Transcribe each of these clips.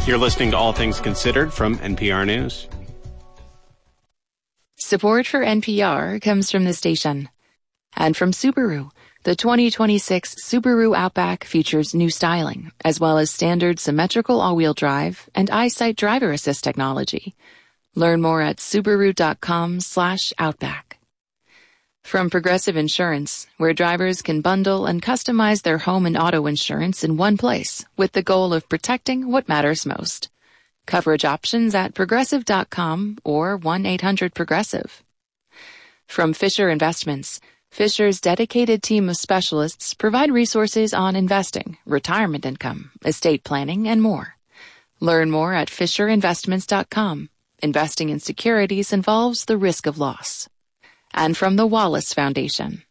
You're listening to All Things Considered from NPR News. Support for NPR comes from the station. And from Subaru. The 2026 Subaru Outback features new styling, as well as standard symmetrical all-wheel drive and EyeSight driver assist technology. Learn more at Subaru.com/Outback. From Progressive Insurance, where drivers can bundle and customize their home and auto insurance in one place with the goal of protecting what matters most. Coverage options at Progressive.com or 1-800-PROGRESSIVE. From Fisher Investments, Fisher's dedicated team of specialists provide resources on investing, retirement income, estate planning, and more. Learn more at FisherInvestments.com. Investing in securities involves the risk of loss. And from the Wallace Foundation.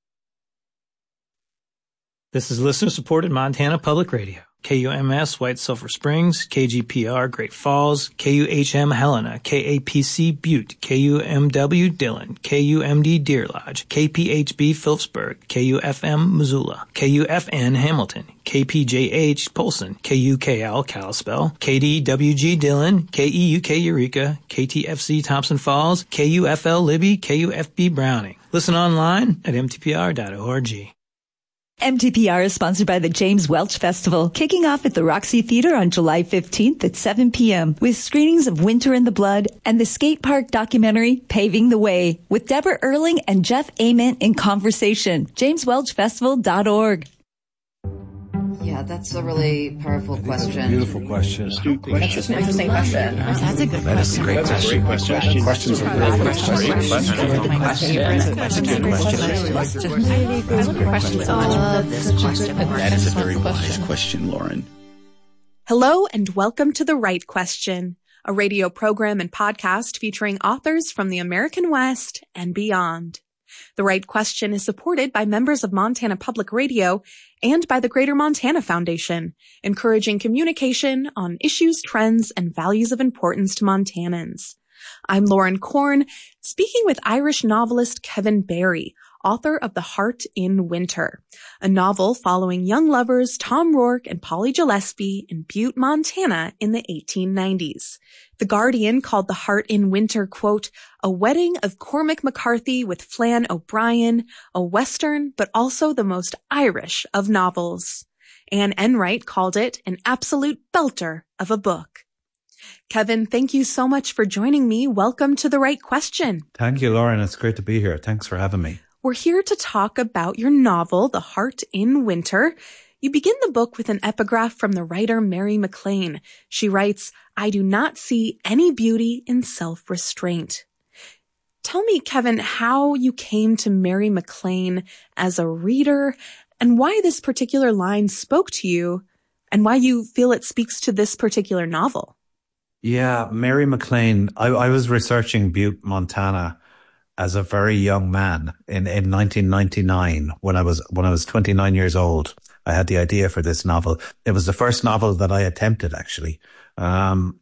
This is listener-supported Montana Public Radio. KUMS White Sulphur Springs, KGPR Great Falls, KUHM Helena, KAPC Butte, KUMW Dillon, KUMD Deer Lodge, KPHB Phillipsburg, KUFM Missoula, KUFN Hamilton, KPJH Polson, KUKL Kalispell, KDWG Dillon, KEUK Eureka, KTFC Thompson Falls, KUFL Libby, KUFB Browning. Listen online at mtpr.org. MTPR is sponsored by the James Welch Festival, kicking off at the Roxy Theater on July 15th at 7 p.m. with screenings of Winter in the Blood and the skate park documentary Paving the Way with Deborah Erling and Jeff Ament in conversation. JamesWelchFestival.org. Yeah, that's a really powerful question. Beautiful question. That's an interesting question. That's a good question. That is a great question. Questions are great questions. That is a very wise question, Lauren. Hello and welcome to The Right Question, a radio program and podcast featuring authors from the American West and beyond. The Right Question is supported by members of Montana Public Radio and by the Greater Montana Foundation, encouraging communication on issues, trends, and values of importance to Montanans. I'm Lauren Korn, speaking with Irish novelist Kevin Barry, author of The Heart in Winter, a novel following young lovers Tom Rourke and Polly Gillespie in Butte, Montana in the 1890s. The Guardian called The Heart in Winter, quote, a wedding of Cormac McCarthy with Flann O'Brien, a Western, but also the most Irish of novels. Anne Enright called it an absolute belter of a book. Kevin, thank you so much for joining me. Welcome to The Right Question. Thank you, Lauren. It's great to be here. Thanks for having me. We're here to talk about your novel, The Heart in Winter. You begin the book with an epigraph from the writer Mary MacLane. She writes, I do not see any beauty in self-restraint. Tell me, Kevin, how you came to Mary MacLane as a reader and why this particular line spoke to you and why you feel it speaks to this particular novel. Yeah, Mary MacLane. I was researching Butte, Montana as a very young man in 1999 when I was 29 years old. I had the idea for this novel. It was the first novel that I attempted, actually. And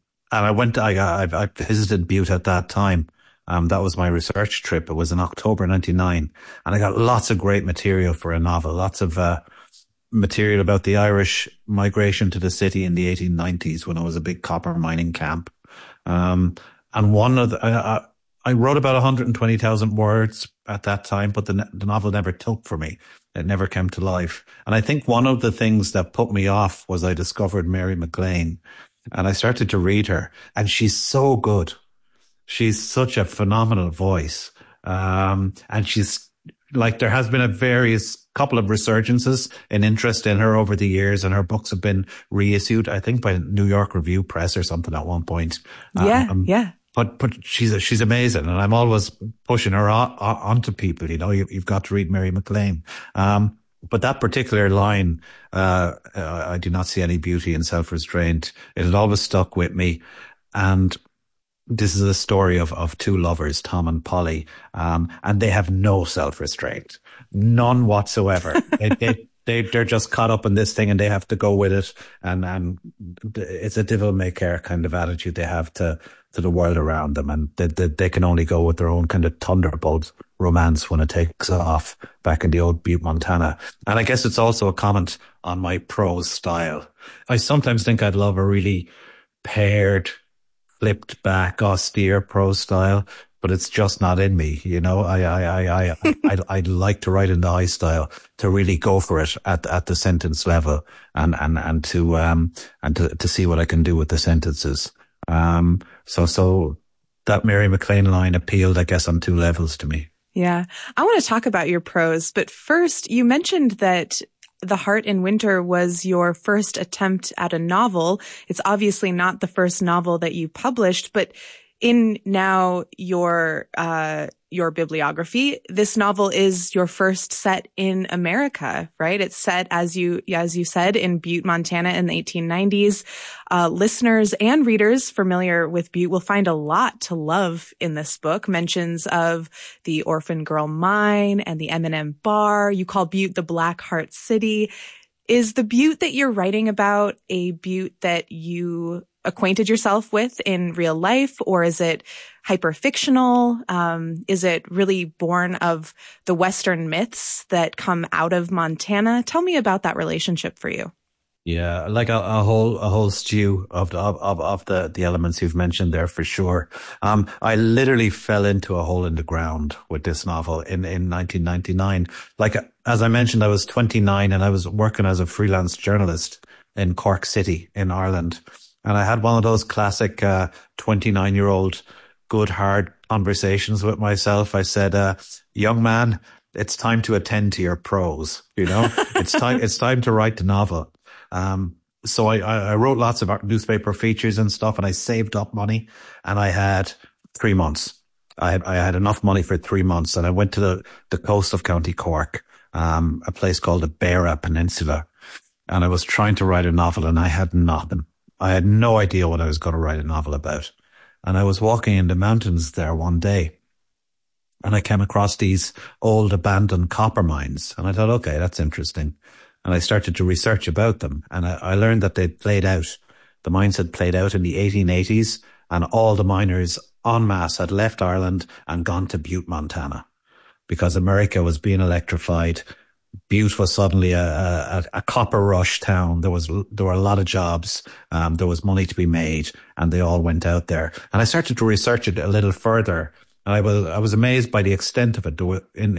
I visited Butte at that time. That was my research trip. It was in October 99. And I got lots of great material for a novel, lots of material about the Irish migration to the city in the 1890s when it was a big copper mining camp. And one of the, I wrote about 120,000 words at that time, but the novel never took for me. It never came to life. And I think one of the things that put me off was I discovered Mary MacLane and I started to read her and she's so good. She's such a phenomenal voice. And she's like, there has been a couple of resurgences in interest in her over the years and her books have been reissued, I think by New York Review Press or something at one point. Yeah. But she's amazing, and I'm always pushing her onto people. You know, you've got to read Mary MacLane. But that particular line, I do not see any beauty in self-restraint. It had always stuck with me, and this is a story of two lovers, Tom and Polly, and they have no self-restraint, none whatsoever. They're just caught up in this thing and they have to go with it, and it's a devil may care kind of attitude they have to the world around them, and they can only go with their own kind of thunderbolt romance when it takes off back in the old Butte, Montana. And I guess it's also a comment on my prose style. I sometimes think I'd love a really pared, flipped back, austere prose style, but it's just not in me. You know, I'd like to write in the high style, to really go for it at the sentence level and to see what I can do with the sentences. So that Mary MacLane line appealed, I guess, on two levels to me. Yeah. I want to talk about your prose, but first you mentioned that The Heart in Winter was your first attempt at a novel. It's obviously not the first novel that you published, but in now your bibliography, this novel is your first set in America, right? It's set, as you said, in Butte, Montana in the 1890s. Listeners and readers familiar with Butte will find a lot to love in this book. Mentions of the Orphan Girl Mine and the M&M Bar. You call Butte the Black Heart City. Is the Butte that you're writing about a Butte that you acquainted yourself with in real life, or is it hyper-fictional? Is it really born of the Western myths that come out of Montana? Tell me about that relationship for you. Yeah, like a whole stew of the elements you've mentioned there, for sure. I literally fell into a hole in the ground with this novel in 1999. Like, as I mentioned, I was 29 and I was working as a freelance journalist in Cork City in Ireland. And I had one of those classic 29-year-old good, hard conversations with myself. I said, young man, it's time to attend to your prose, you know? It's time to write the novel. So I wrote lots of newspaper features and stuff, and I saved up money, and I had 3 months. I had enough money for 3 months, and I went to the coast of County Cork, a place called the Beara Peninsula, and I was trying to write a novel, and I had nothing. I had no idea what I was going to write a novel about. And I was walking in the mountains there one day, and I came across these old abandoned copper mines. And I thought, okay, that's interesting. And I started to research about them. And I learned that they'd played out. The mines had played out in the 1880s, and all the miners en masse had left Ireland and gone to Butte, Montana, because America was being electrified. Butte was suddenly a copper rush town. There were a lot of jobs. There was money to be made, and they all went out there. And I started to research it a little further. And I was amazed by the extent of it. There were, in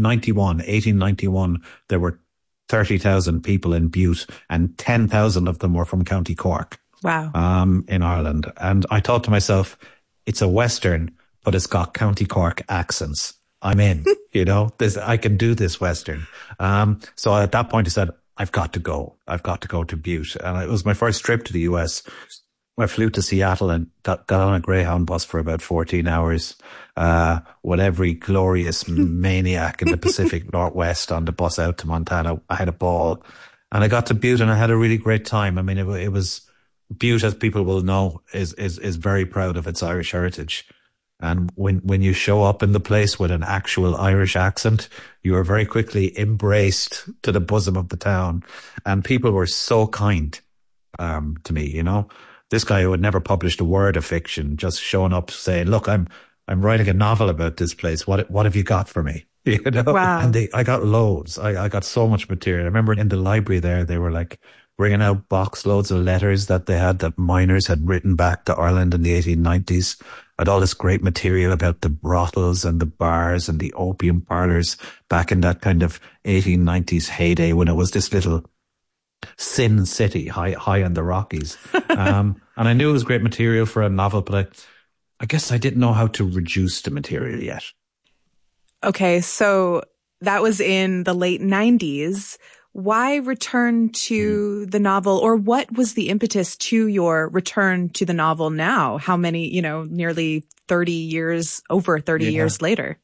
1891, there were 30,000 people in Butte, and 10,000 of them were from County Cork. Wow. In Ireland. And I thought to myself, it's a Western, but it's got County Cork accents. I'm in, you know, I can do this Western. So at that point I said, I've got to go to Butte. And it was my first trip to the US. I flew to Seattle and got on a Greyhound bus for about 14 hours, with every glorious maniac in the Pacific Northwest on the bus out to Montana. I had a ball, and I got to Butte and I had a really great time. I mean, it was Butte, as people will know, is very proud of its Irish heritage. And when you show up in the place with an actual Irish accent, you are very quickly embraced to the bosom of the town. And people were so kind, to me, you know. This guy who had never published a word of fiction, just showing up saying, look, I'm writing a novel about this place. What have you got for me? You know? Wow. And I got loads. I got so much material. I remember in the library there, they were like bringing out box loads of letters that they had, that miners had written back to Ireland in the 1890s. I had all this great material about the brothels and the bars and the opium parlors back in that kind of 1890s heyday, when it was this little Sin City high in the Rockies. And I knew it was great material for a novel, but I guess I didn't know how to reduce the material yet. Okay, so that was in the late 90s. Why return to the novel, or what was the impetus to your return to the novel now? How many, nearly 30 years, over 30 years later?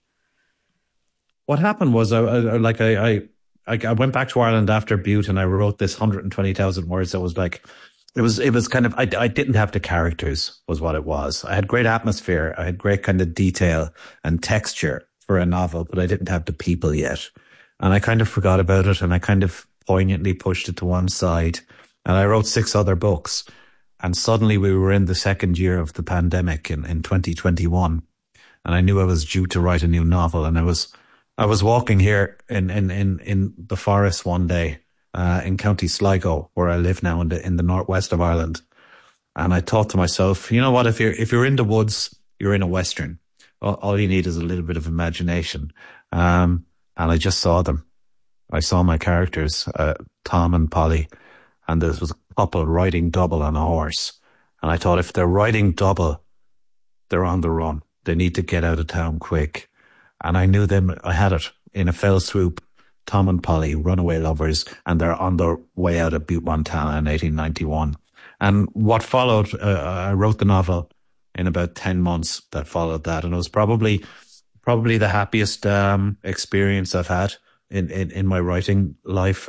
What happened was I went back to Ireland after Butte, and I wrote this 120,000 words that was like, it was kind of, I didn't have the characters, was what it was. I had great atmosphere. I had great kind of detail and texture for a novel, but I didn't have the people yet. And I kind of forgot about it, and I kind of poignantly pushed it to one side. And I wrote 6 other books. And suddenly we were in the second year of the pandemic in 2021. And I knew I was due to write a new novel. And I was walking here in the forest one day, in County Sligo, where I live now in the northwest of Ireland. And I thought to myself, you know what, if you're in the woods, you're in a Western. All you need is a little bit of imagination. And I just saw them. I saw my characters, Tom and Polly, and there was a couple riding double on a horse. And I thought, if they're riding double, they're on the run. They need to get out of town quick. And I knew them. I had it in a fell swoop. Tom and Polly, runaway lovers, and they're on their way out of Butte, Montana in 1891. And what followed, I wrote the novel in about 10 months that followed that. And it was probably the happiest experience I've had in my writing life.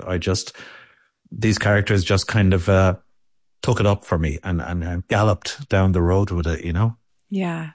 These characters just kind of took it up for me and galloped down the road with it, you know? Yeah.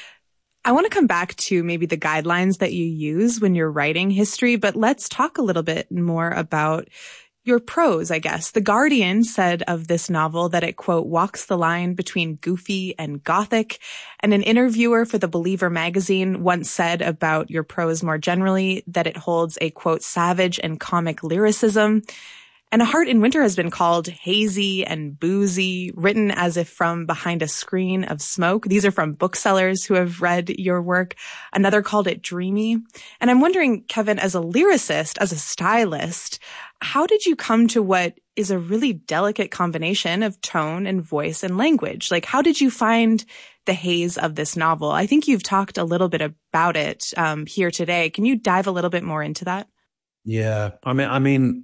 I want to come back to maybe the guidelines that you use when you're writing history, but let's talk a little bit more about your prose, I guess. The Guardian said of this novel that it, quote, walks the line between goofy and gothic. And an interviewer for The Believer magazine once said about your prose more generally that it holds a, quote, savage and comic lyricism. And A Heart in Winter has been called hazy and boozy, written as if from behind a screen of smoke. These are from booksellers who have read your work. Another called it dreamy. And I'm wondering, Kevin, as a lyricist, as a stylist, how did you come to what is a really delicate combination of tone and voice and language? Like, how did you find the haze of this novel? I think you've talked a little bit about it here today. Can you dive a little bit more into that? Yeah. I mean,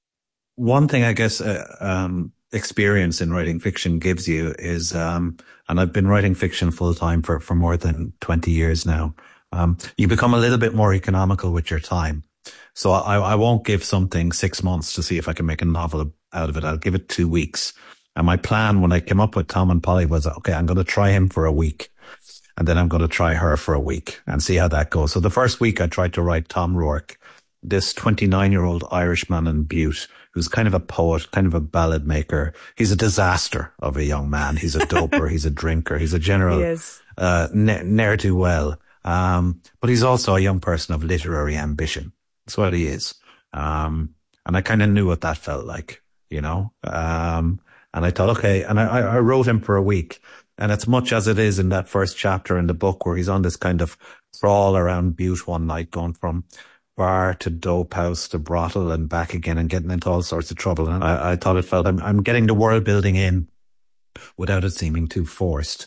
one thing I guess experience in writing fiction gives you is, and I've been writing fiction full time for more than 20 years now, you become a little bit more economical with your time. So I won't give something 6 months to see if I can make a novel out of it. I'll give it 2 weeks. And my plan when I came up with Tom and Polly was, okay, I'm going to try him for a week. And then I'm going to try her for a week and see how that goes. So the first week I tried to write Tom Rourke, this 29-year-old Irishman in Butte, who's kind of a poet, kind of a ballad maker. He's a disaster of a young man. He's a doper. He's a drinker. He's a general ne'er-do-well. But he's also a young person of literary ambition. That's what he is. And I kind of knew what that felt like, you know. And I thought, okay. And I wrote him for a week. And as much as it is in that first chapter in the book where he's on this kind of crawl around Butte one night, going from bar to dope house to brothel and back again and getting into all sorts of trouble. And I thought it felt, I'm getting the world building in without it seeming too forced.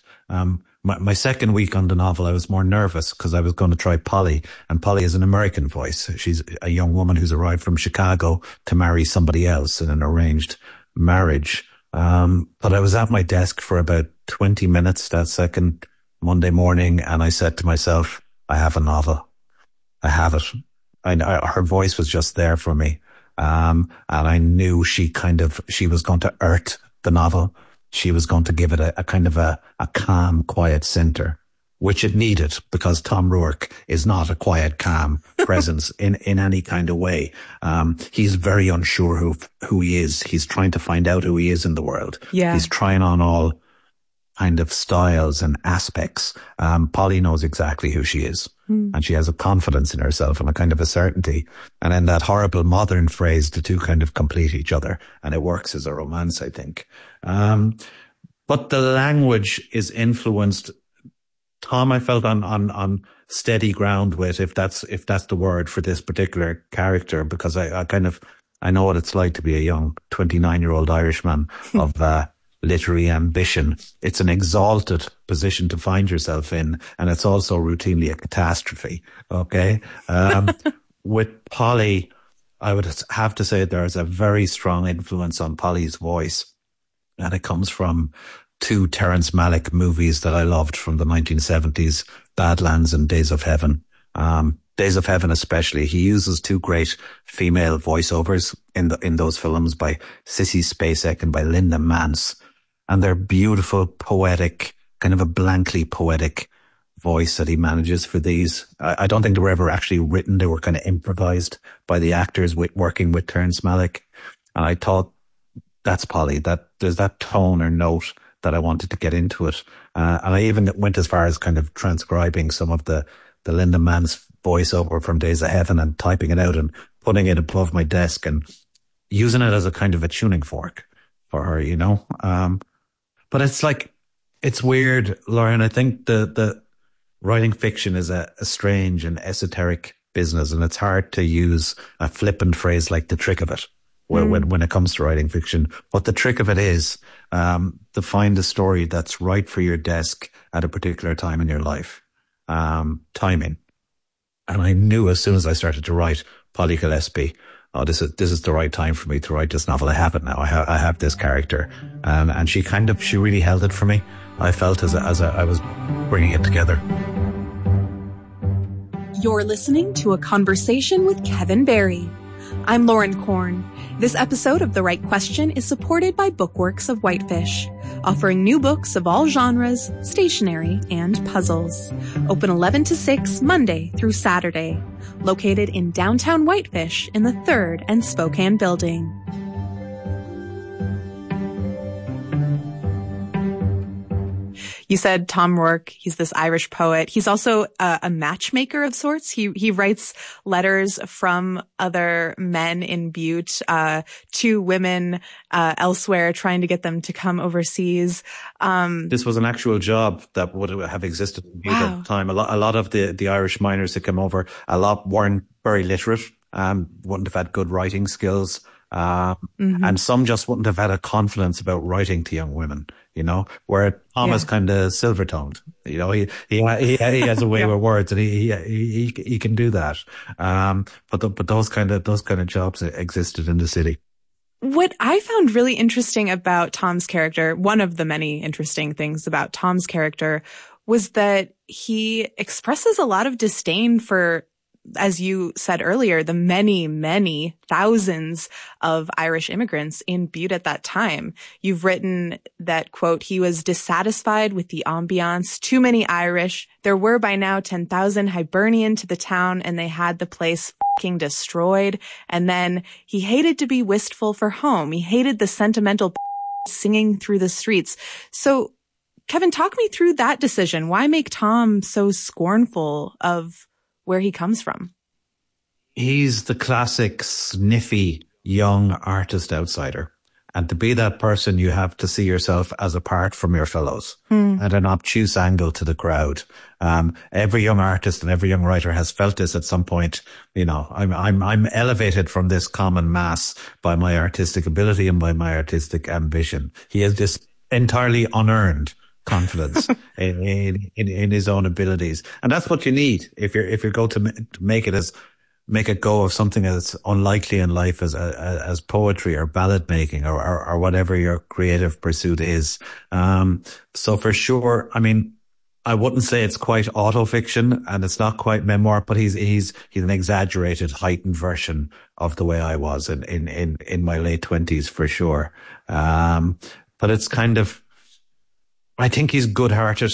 My second week on the novel, I was more nervous because I was going to try Polly, and Polly is an American voice. She's a young woman who's arrived from Chicago to marry somebody else in an arranged marriage. But I was at my desk for about 20 minutes that second Monday morning, and I said to myself, I have a novel. I have it. Her voice was just there for me. And I knew she was going to earth the novel. She was going to give it a kind of a calm, quiet center, which it needed, because Tom Rourke is not a quiet, calm presence in any kind of way. He's very unsure who he is. He's trying to find out who he is in the world. Yeah. He's trying on all kind of styles and aspects. Polly knows exactly who she is. And she has a confidence in herself and a kind of a certainty. And in that horrible modern phrase, the two kind of complete each other. And it works as a romance, I think. But the language is influenced. Tom, I felt on steady ground with, if that's the word for this particular character, because I know what it's like to be a young 29-year-old Irishman of, literary ambition. It's an exalted position to find yourself in, and it's also routinely a catastrophe. Okay. With Polly, I would have to say there's a very strong influence on Polly's voice, and it comes from two Terrence Malick movies that I loved from the 1970s, Badlands and Days of Heaven. Days of Heaven especially, he uses two great female voiceovers in those films by Sissy Spacek and by Linda Mance. And they're beautiful, poetic, kind of a blankly poetic voice that he manages for these. I don't think they were ever actually written. They were kind of improvised by the actors working with Terrence Malick. And I thought, that's Polly, that there's that tone or note that I wanted to get into it. And I even went as far as kind of transcribing some of the Linda Mance voiceover from Days of Heaven and typing it out and putting it above my desk and using it as a kind of a tuning fork for her, you know. But it's weird, Lauren. I think the writing fiction is a strange and esoteric business, and it's hard to use a flippant phrase like the trick of it when it comes to writing fiction. But the trick of it is to find a story that's right for your desk at a particular time in your life. Timing. And I knew as soon as I started to write Polly Gillespie, this is the right time for me to write this novel. I have it now. I have this character. And she really held it for me. I felt as I was bringing it together. You're listening to A Conversation with Kevin Barry. I'm Lauren Korn. This episode of The Right Question is supported by Bookworks of Whitefish, offering new books of all genres, stationery, and puzzles. Open 11 to 6 Monday through Saturday. Located in downtown Whitefish in the 3rd and Spokane building. You said Tom Rourke, he's this Irish poet. He's also a matchmaker of sorts. He writes letters from other men in Butte to women elsewhere, trying to get them to come overseas. This was an actual job that would have existed in Butte at the time. A lot of the Irish miners that came over, a lot weren't very literate, wouldn't have had good writing skills. And some just wouldn't have had a confidence about writing to young women, where Thomas kind of silver-tongued, he has a way with words, and he can do that. But those kind of jobs existed in the city. What I found really interesting about Tom's character, one of the many interesting things about Tom's character, was that he expresses a lot of disdain for, as you said earlier, the many, many thousands of Irish immigrants in Butte at that time. You've written that, quote, he was dissatisfied with the ambiance, too many Irish. There were by now 10,000 Hibernian to the town, and they had the place f***ing destroyed. And then he hated to be wistful for home. He hated the sentimental singing through the streets. So, Kevin, talk me through that decision. Why make Tom so scornful of where he comes from? He's the classic sniffy young artist outsider. And to be that person, you have to see yourself as apart from your fellows at an obtuse angle to the crowd. Every young artist and every young writer has felt this at some point. I'm elevated from this common mass by my artistic ability and by my artistic ambition. He has this entirely unearned confidence in his own abilities, and that's what you need if you're going to make it go of something as unlikely in life as poetry or ballad making or whatever your creative pursuit is. So for sure, I mean, I wouldn't say it's quite autofiction and it's not quite memoir, but he's an exaggerated, heightened version of the way I was in my late 20s for sure. But it's kind of, I think he's good-hearted,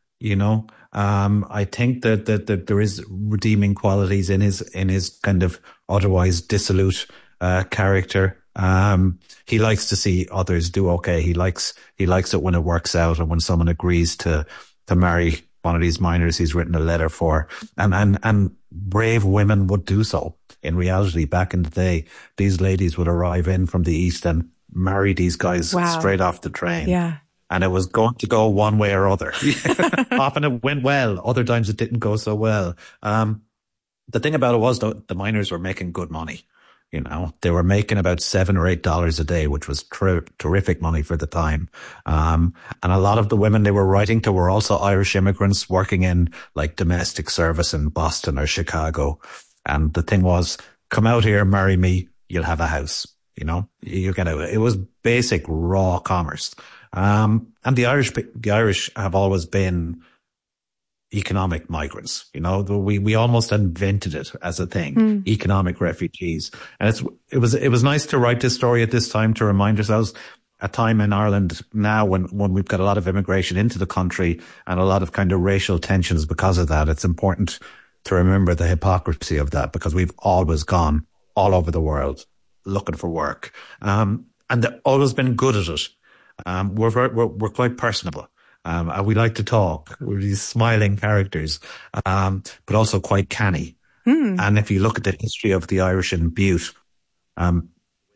I think that there is redeeming qualities in his kind of otherwise dissolute character. He likes to see others do okay. He likes it when it works out and when someone agrees to marry one of these miners he's written a letter for. And brave women would do so. In reality, back in the day, these ladies would arrive in from the East and marry these guys straight off the train. Yeah. And it was going to go one way or other. Often it went well. Other times it didn't go so well. The thing about it was, though, the miners were making good money. They were making about $7 or $8 a day, which was terrific money for the time. And a lot of the women they were writing to were also Irish immigrants working in like domestic service in Boston or Chicago. And the thing was, come out here, marry me, you'll have a house. You get it was basic raw commerce. And the Irish have always been economic migrants. We almost invented it as a thing, economic refugees. And it was nice to write this story at this time to remind ourselves, a time in Ireland now when we've got a lot of immigration into the country and a lot of kind of racial tensions because of that. It's important to remember the hypocrisy of that, because we've always gone all over the world looking for work. And they've always been good at it. We're quite personable. We like to talk. We're these smiling characters, but also quite canny. And if you look at the history of the Irish in Butte,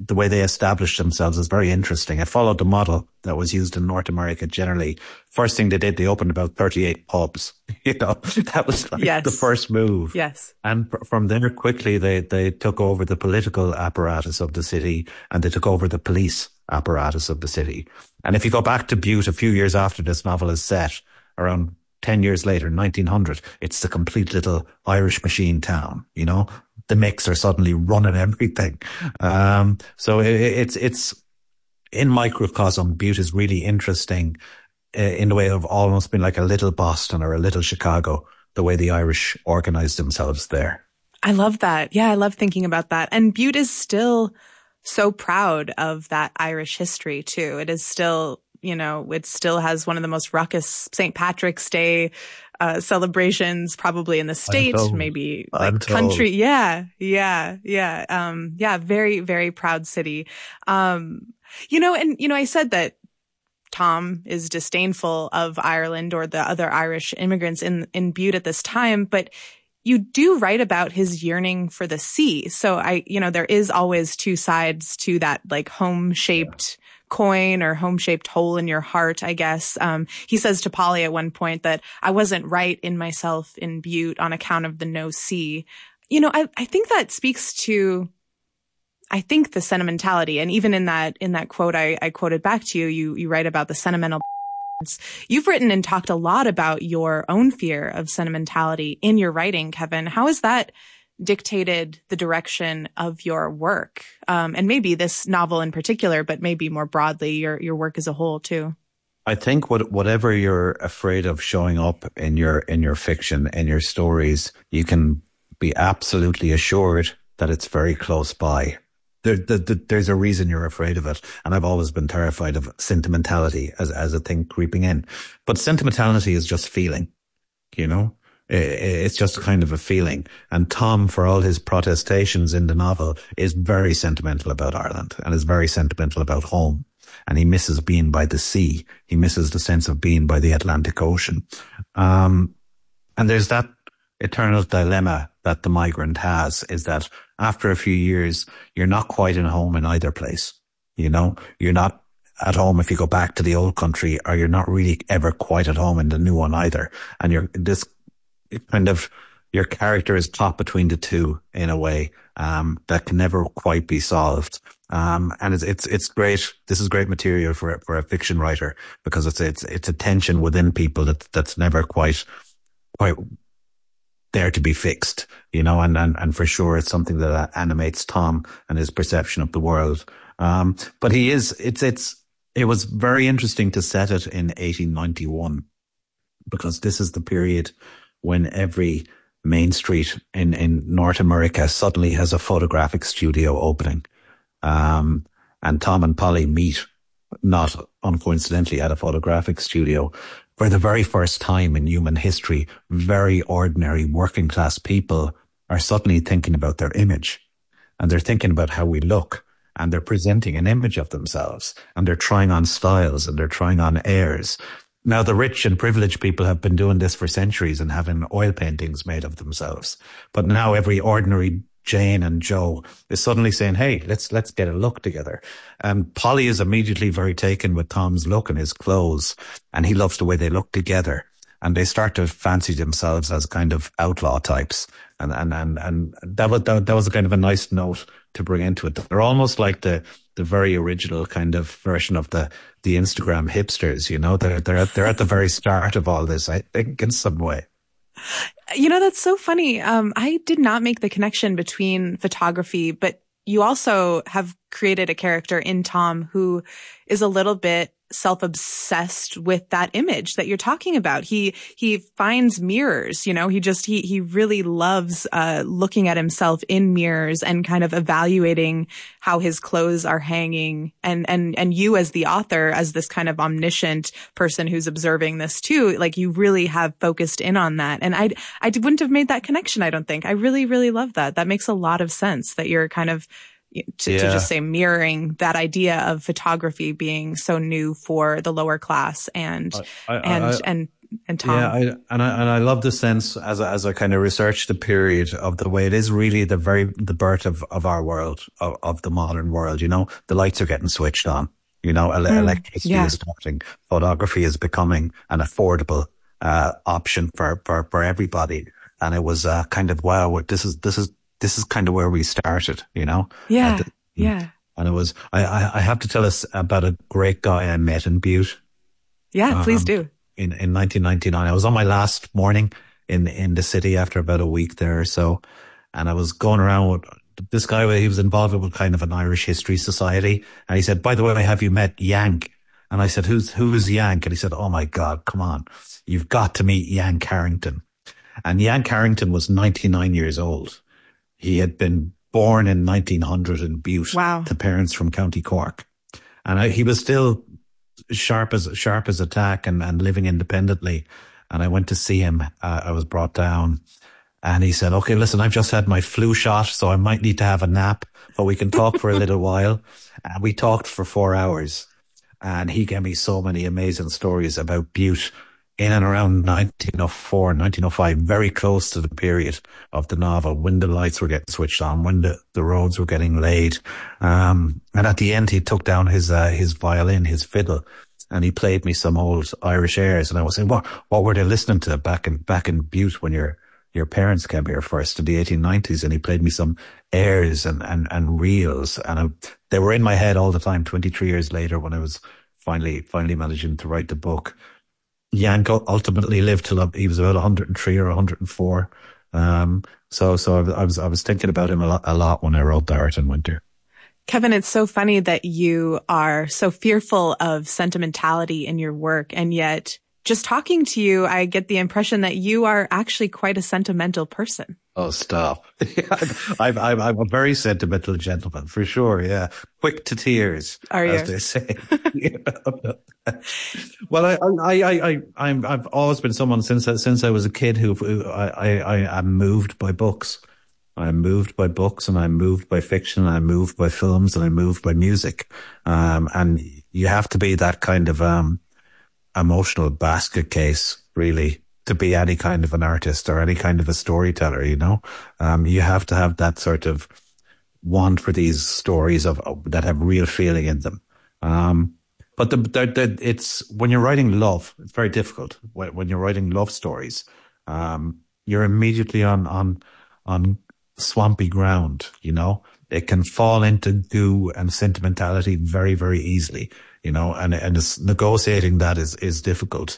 the way they established themselves is very interesting. It followed the model that was used in North America generally. First thing they did, they opened about 38 pubs. That was like the first move. Yes. And from there, quickly, they took over the political apparatus of the city, and they took over the police apparatus of the city. And if you go back to Butte a few years after this novel is set, around 10 years later, 1900, it's the complete little Irish machine town, The Micks are suddenly running everything. So it's in microcosm, Butte is really interesting in the way of almost being like a little Boston or a little Chicago, the way the Irish organized themselves there. I love that. Yeah, I love thinking about that. And Butte is still so proud of that Irish history too. It is still, it still has one of the most raucous St. Patrick's Day celebrations probably in the state, maybe like country. Yeah. Very, very proud city. I said that Tom is disdainful of Ireland or the other Irish immigrants in Butte at this time, but you do write about his yearning for the sea. So there is always two sides to that, like home-shaped coin or home-shaped hole in your heart, I guess. He says to Polly at one point that I wasn't right in myself in Butte on account of the no sea. I think that speaks to, the sentimentality. And even in that quote I quoted back to you, you write about the sentimental. You've written and talked a lot about your own fear of sentimentality in your writing, Kevin. How has that dictated the direction of your work? And maybe this novel in particular, but maybe more broadly, your work as a whole too. I think whatever you're afraid of showing up in your fiction, in your stories, you can be absolutely assured that it's very close by. There's a reason you're afraid of it. And I've always been terrified of sentimentality as a thing creeping in. But sentimentality is just feeling, It's just kind of a feeling. And Tom, for all his protestations in the novel, is very sentimental about Ireland and is very sentimental about home. And he misses being by the sea. He misses the sense of being by the Atlantic Ocean. And there's that eternal dilemma that the migrant has, is that after a few years, you're not quite at home in either place. You're not at home if you go back to the old country, or you're not really ever quite at home in the new one either. And your character is caught between the two in a way, that can never quite be solved. And it's great. This is great material for a fiction writer, because it's a tension within people that's never quite there to be fixed, and for sure it's something that animates Tom and his perception of the world. But it was very interesting to set it in 1891, because this is the period when every main street in North America suddenly has a photographic studio opening. And Tom and Polly meet, not uncoincidentally, at a photographic studio. For the very first time in human history, very ordinary working class people are suddenly thinking about their image, and they're thinking about how we look, and they're presenting an image of themselves, and they're trying on styles, and they're trying on airs. Now, the rich and privileged people have been doing this for centuries and having oil paintings made of themselves. But now every ordinary Jane and Joe is suddenly saying, hey, let's get a look together. And Polly is immediately very taken with Tom's look and his clothes, and he loves the way they look together. And they start to fancy themselves as kind of outlaw types. And that was a kind of a nice note to bring into it. They're almost like the very original kind of version of the Instagram hipsters, they're at the very start of all this, I think, in some way. That's so funny. I did not make the connection between photography, but you also have created a character in Tom who is a little bit self-obsessed with that image that you're talking about. He finds mirrors, he really loves looking at himself in mirrors and kind of evaluating how his clothes are hanging. And you as the author, as this kind of omniscient person who's observing this too, like you really have focused in on that. And I wouldn't have made that connection, I don't think. I really, really love that. That makes a lot of sense, that you're kind of to just say mirroring that idea of photography being so new for the lower class and Tom. Yeah, I love the sense as I kind of research the period of the way it is really the birth of our world, of the modern world. You know, the lights are getting switched on. You know, electricity is starting. Photography is becoming an affordable option for everybody. And it was kind of, wow, this is kind of where we started. You know. Yeah. And it was. I have to tell us about a great guy I met in Butte. Yeah, please do. In 1999, I was on my last morning in the city after about a week there or so, and I was going around with this guy. He was involved with kind of an Irish History Society, and he said, "By the way, have you met Yank?" And I said, "Who is Yank?" And he said, "Oh my God, come on, you've got to meet Yank Harrington." And Yank Harrington was 99 years old. He had been born in 1900 in Butte to parents from County Cork, and he was still sharp as a tack and living independently. And I went to see him. I was brought down, and he said, "Okay, listen, I've just had my flu shot, so I might need to have a nap, but we can talk for a little while." And we talked for 4 hours, and he gave me so many amazing stories about Butte in and around 1904, 1905, very close to the period of the novel, when the lights were getting switched on, when the roads were getting laid. And at the end, he took down his violin, his fiddle, and he played me some old Irish airs. And I was saying, what were they listening to back in Butte when your parents came here first in the 1890s? And he played me some airs and reels. And they were in my head all the time, 23 years later, when I was finally managing to write the book. Yank ultimately lived till he was about 103 or 104. So I was thinking about him a lot when I wrote The Art in Winter. Kevin, it's so funny that you are so fearful of sentimentality in your work, and yet just talking to you, I get the impression that you are actually quite a sentimental person. Oh, stop. I'm a very sentimental gentleman, for sure, yeah. Quick to tears, as they say. Well, I've always been someone since I was a kid who I'm moved by books. I'm moved by books, and I'm moved by fiction, and I'm moved by films, and I'm moved by music. And you have to be that kind of emotional basket case, really, to be any kind of an artist or any kind of a storyteller, you know. You have to have that sort of want for these stories that have real feeling in them. But it's when you're writing love, it's very difficult. When you're writing love stories, you're immediately on swampy ground, you know. It can fall into goo and sentimentality very, very easily, you know, and it's negotiating that is difficult.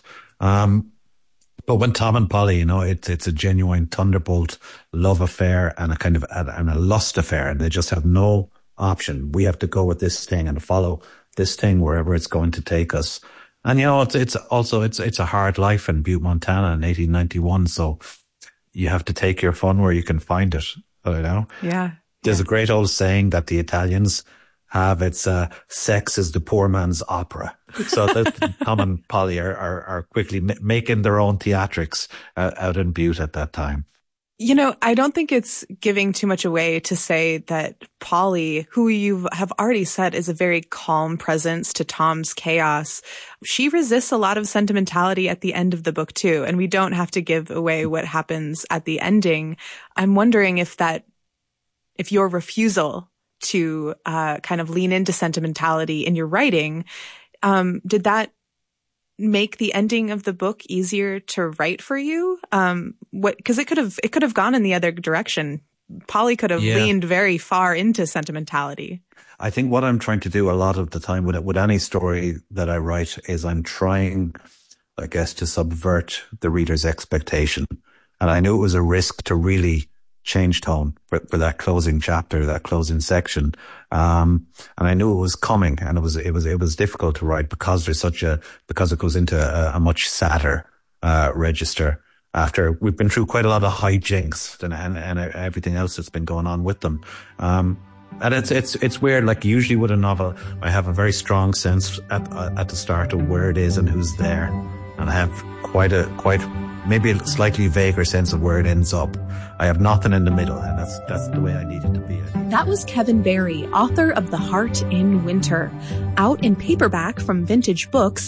But when Tom and Polly, you know, it's a genuine thunderbolt love affair and a kind of and a lust affair, and they just have no option. We have to go with this thing and follow this thing wherever it's going to take us. And you know, it's a hard life in Butte, Montana in 1891. So you have to take your fun where you can find it. You know? Yeah. There's a great old saying that the Italians have. It's sex is the poor man's opera. So that Tom and Polly are quickly making their own theatrics out in Butte at that time. You know, I don't think it's giving too much away to say that Polly, who you have already said is a very calm presence to Tom's chaos, she resists a lot of sentimentality at the end of the book too. And we don't have to give away what happens at the ending. I'm wondering if your refusal to kind of lean into sentimentality in your writing, did that make the ending of the book easier to write for you? Because it could have gone in the other direction. Polly could have leaned very far into sentimentality. I think what I'm trying to do a lot of the time with any story that I write is I'm trying, I guess, to subvert the reader's expectation. And I knew it was a risk to really change tone for that closing chapter, that closing section. And I knew it was coming, and it was difficult to write because because it goes into a much sadder, register after we've been through quite a lot of hijinks and everything else that's been going on with them. And it's weird, like usually with a novel, I have a very strong sense at the start of where it is and who's there. And I have quite maybe a slightly vaguer sense of where it ends up. I have nothing in the middle, and that's the way I need it to be. That was Kevin Barry, author of The Heart in Winter, out in paperback from Vintage Books.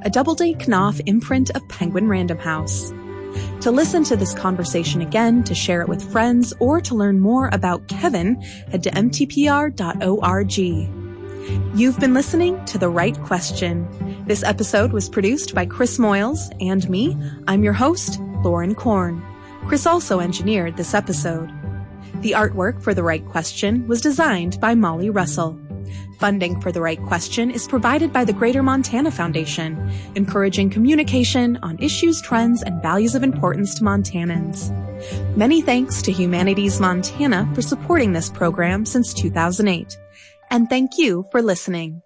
a Doubleday Knopf imprint of Penguin Random House. To listen to this conversation again, to share it with friends, or to learn more about Kevin, head to mtpr.org. You've been listening to The Right Question. This episode was produced by Chris Moyles and me. I'm your host, Lauren Korn. Chris also engineered this episode. The artwork for The Right Question was designed by Molly Russell. Funding for The Right Question is provided by the Greater Montana Foundation, encouraging communication on issues, trends, and values of importance to Montanans. Many thanks to Humanities Montana for supporting this program since 2008. And thank you for listening.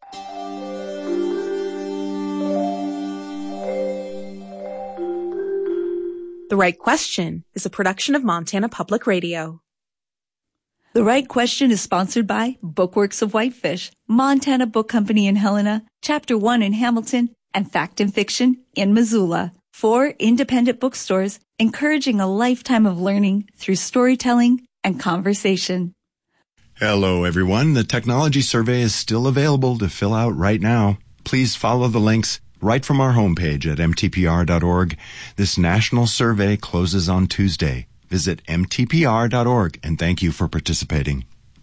The Right Question is a production of Montana Public Radio. The Right Question is sponsored by Bookworks of Whitefish, Montana Book Company in Helena, Chapter 1 in Hamilton, and Fact and Fiction in Missoula. 4 independent bookstores encouraging a lifetime of learning through storytelling and conversation. Hello, everyone. The technology survey is still available to fill out right now. Please follow the links right from our homepage at mtpr.org. This national survey closes on Tuesday. Visit mtpr.org, and thank you for participating.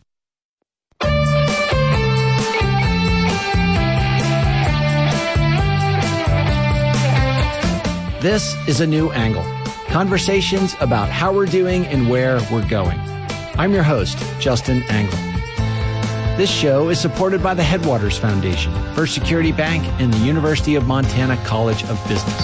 This is A New Angle. Conversations about how we're doing and where we're going. I'm your host, Justin Angle. This show is supported by the Headwaters Foundation, First Security Bank, and the University of Montana College of Business.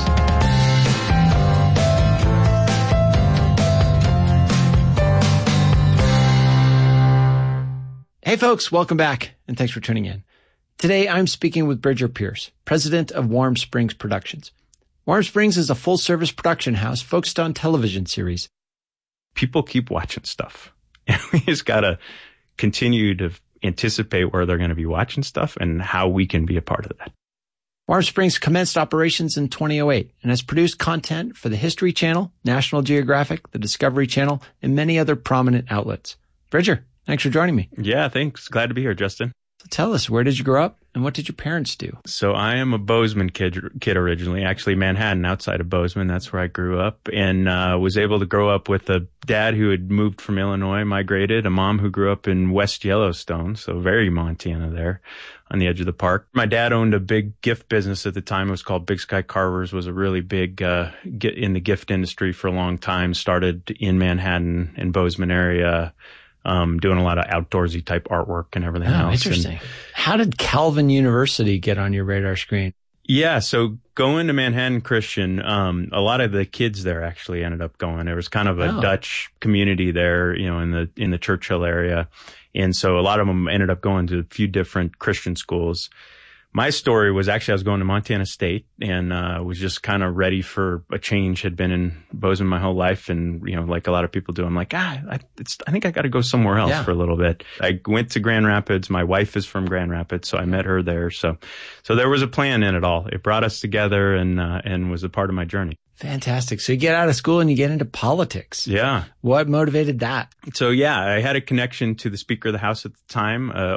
Hey folks, welcome back, and thanks for tuning in. Today I'm speaking with Bridger Pierce, president of Warm Springs Productions. Warm Springs is a full-service production house focused on television series. People keep watching stuff. We just got to continue to anticipate where they're going to be watching stuff and how we can be a part of that. Warm Springs commenced operations in 2008 and has produced content for the History Channel, National Geographic, the Discovery Channel, and many other prominent outlets. Bridger, thanks for joining me. Yeah, thanks. Glad to be here, Justin. So tell us, where did you grow up and what did your parents do? So I am a Bozeman kid originally, actually Manhattan, outside of Bozeman. That's where I grew up, and was able to grow up with a dad who had moved from Illinois, migrated, a mom who grew up in West Yellowstone, so very Montana there on the edge of the park. My dad owned a big gift business at the time. It was called Big Sky Carvers, was a really big in the gift industry for a long time, started in Manhattan and Bozeman area. Doing a lot of outdoorsy type artwork and everything else. Interesting. And how did Calvin University get on your radar screen? Yeah, so going to Manhattan Christian, a lot of the kids there actually ended up going. There was kind of a Dutch community there, you know, in the Churchill area. And so a lot of them ended up going to a few different Christian schools. My story was actually I was going to Montana State and was just kind of ready for a change. Had been in Bozeman my whole life, and you know, like a lot of people do, I'm like, I think I got to go somewhere else for a little bit. I went to Grand Rapids. My wife is from Grand Rapids, so I met her there. So there was a plan in it all. It brought us together and was a part of my journey. Fantastic. So you get out of school and you get into politics. Yeah. What motivated that? So yeah, I had a connection to the Speaker of the House at the time,